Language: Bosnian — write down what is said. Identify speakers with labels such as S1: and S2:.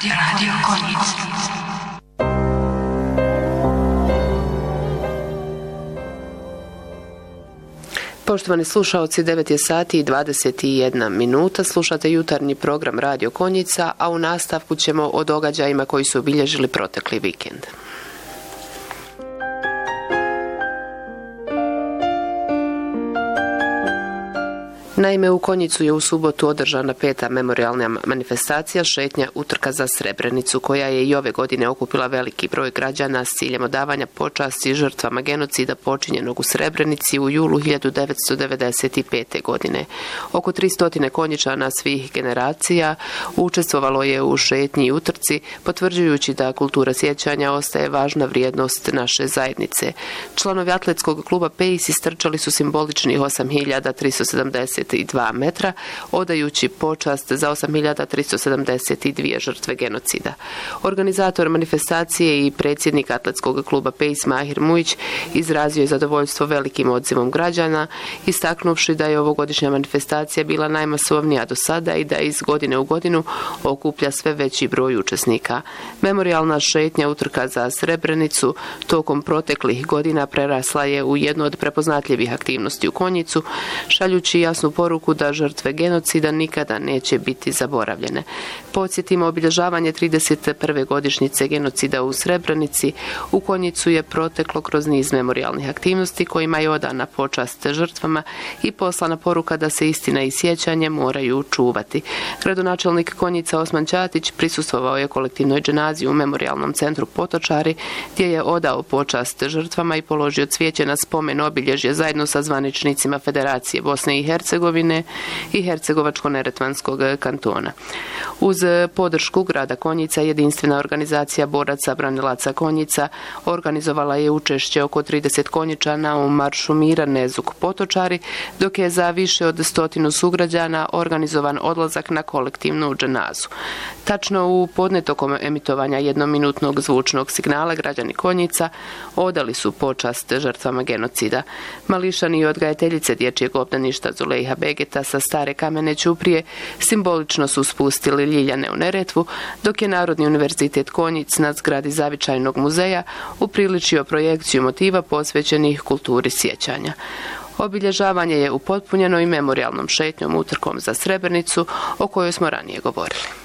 S1: Radio Konjic.
S2: Poštovani slušaoci, 9 je sati i 21 minuta. Slušate jutarnji program Radio Konjica, a u nastavku ćemo o događajima koji su obilježili protekli vikend. Naime, u Konjicu je u subotu održana 5. memorijalna manifestacija šetnja utrka za Srebrenicu, koja je i ove godine okupila veliki broj građana s ciljem odavanja počasti žrtvama genocida počinjenog u Srebrenici u julu 1995. godine. Oko 300 Konjičana svih generacija učestvovalo je u šetnji i utrci, potvrđujući da kultura sjećanja ostaje važna vrijednost naše zajednice. Članovi atletskog kluba PEIS istrčali su simboličnih 8.372 metra, odajući počast za 8.372 žrtve genocida. Organizator manifestacije i predsjednik atletskog kluba PEIS Mahir Mujić izrazio je zadovoljstvo velikim odzivom građana, istaknuvši da je ovogodišnja manifestacija bila najmasovnija do sada i da iz godine u godinu okuplja sve veći broj učesnika. Memorijalna šetnja utrka za Srebrenicu tokom proteklih godina prerasla je u jednu od prepoznatljivih aktivnosti u Konjicu, šaljući jasnu poruku da žrtve genocida nikada neće biti zaboravljene. Podsjetimo, obilježavanje 31. godišnjice genocida u Srebrenici u Konjicu je proteklo kroz niz memorijalnih aktivnosti kojima je odana počast žrtvama i poslana poruka da se istina i sjećanje moraju čuvati. Gradonačelnik Konjica Osman Ćatić prisustvovao je kolektivnoj dženazi u memorijalnom centru Potočari, gdje je odao počast žrtvama i položio cvijeće na spomen obilježje zajedno sa zvaničnicima Federacije Bosne i Hercegovine i Hercegovačko-neretvanskog kantona. Uz podršku grada Konjica, jedinstvena organizacija boraca branilaca Konjica organizovala je učešće oko 30 Konjičana u maršu mira Nezuk Potočari, dok je za više od 100 sugrađana organizovan odlazak na kolektivnu dženazu. Tačno u podne tokom emitovanja jednominutnog zvučnog signala građani Konjica odali su počast žrtvama genocida. Mališani i odgajateljice dječjeg obdaništa Zulejha Begeta sa Stare Kamene Ćuprije simbolično su spustili ljiljane u Neretvu, dok je Narodni univerzitet Konjic na zgradi Zavičajnog muzeja upriličio projekciju motiva posvećenih kulturi sjećanja. Obilježavanje je upotpunjeno i memorijalnom šetnjom utrkom za Srebrenicu, o kojoj smo ranije govorili.